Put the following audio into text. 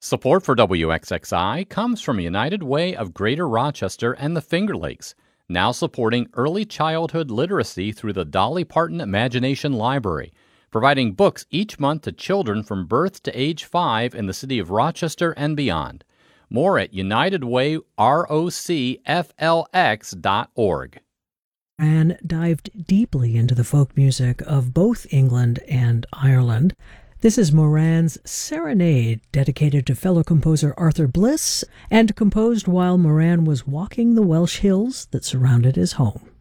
Support for WXXI comes from United Way of Greater Rochester and the Finger Lakes, now supporting early childhood literacy through the Dolly Parton Imagination Library, providing books each month to children from birth to age 5 in the city of Rochester and beyond. More at unitedwayrocflx.org. Moran dived deeply into the folk music of both England and Ireland. This is Moran's Serenade, dedicated to fellow composer Arthur Bliss, and composed while Moran was walking the Welsh hills that surrounded his home.